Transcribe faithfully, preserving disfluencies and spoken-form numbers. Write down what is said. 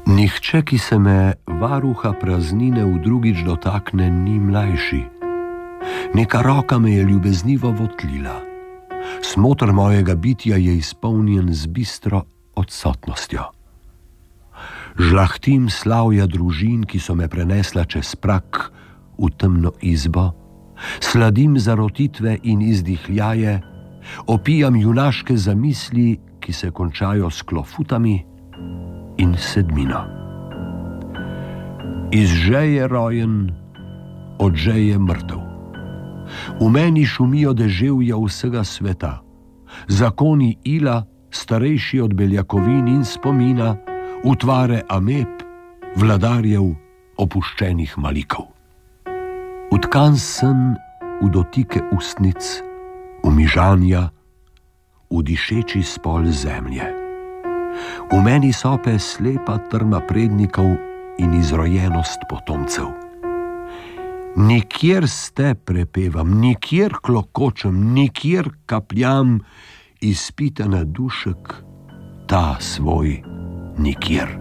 Nihče, ki se me varuha praznine v drugič dotakne, ni mlajši. Neka roka me je ljubeznivo votlila. Smotr mojega bitja je izpolnjen z bistro odsotnostjo. Žlahtim slavja družin, ki so me prenesla čez prak v temno izbo, sladim zarotitve in izdihljaje, opijam junaške zamisli, ki se končajo s klofutami in sedmino. Iz žeje rojen, od žeje mrtev. V meni šumijo deževja vsega sveta, zakoni ila, starejši od beljakovin in spomina, utvare ameb, vladarjev opuščenih malikov. Utkan sem v dotike ustnic, v mižanja, v dišeči spol zemlje. V meni sope slepa trma prednikov in izrojenost potomcev. Nikjer ste prepevam, nikjer klokočem, nikjer kapljam izpita na dušek ta svoj nikjer.